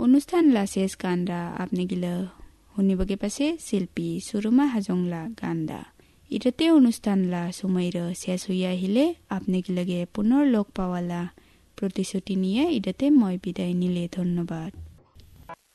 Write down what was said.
অনুষ্ঠানলা শেষ গানটা আপনি গিলা শুনিবগে পাছে শিল্পী সুরমা হাজংলা গানটা ইটাতে অনুষ্ঠানলা সময়র শেষ হইয়া আহিলে আপনি গিলাগে পুনৰ লগ পাওয়ালা প্ৰতিশ্ৰুতি নিয়ে ইটাতে মই বিদায় নিলে ধন্যবাদ।